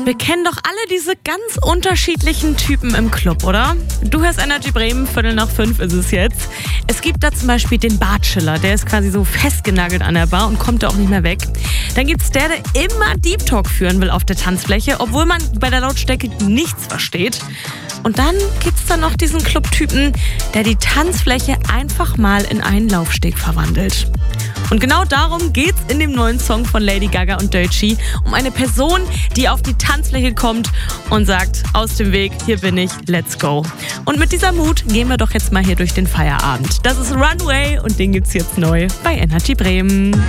Wir kennen doch alle diese ganz unterschiedlichen Typen im Club, oder? Du hörst Energy Bremen, 4:45 ist es jetzt. Es gibt da zum Beispiel den Bartschiller, der ist quasi so festgenagelt an der Bar und kommt da auch nicht mehr weg. Dann gibt's der immer Deep Talk führen will auf der Tanzfläche, obwohl man bei der Lautstärke nichts versteht. Und dann gibt's da noch diesen Clubtypen, der die Tanzfläche einfach mal in einen Laufsteg verwandelt. Und genau darum geht's in dem neuen Song von Lady Gaga und Doechii. Um eine Person, die auf die Tanzfläche kommt und sagt, aus dem Weg, hier bin ich, let's go. Und mit dieser Mut gehen wir doch jetzt mal hier durch den Feierabend. Das ist Runway und den gibt's jetzt neu bei Energy Bremen.